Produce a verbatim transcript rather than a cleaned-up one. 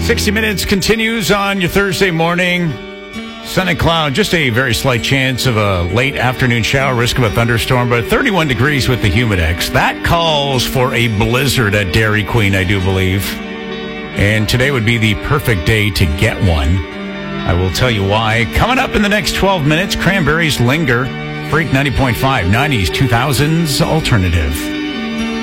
sixty minutes continues on your Thursday morning. Sun and cloud, just a very slight chance of a late afternoon shower, risk of a thunderstorm, but thirty-one degrees with the Humidex. That calls for a blizzard at Dairy Queen, I do believe. And today would be the perfect day to get one. I will tell you why. Coming up in the next twelve minutes, Cranberries Linger. Freak ninety point five, nineties, two thousands alternative.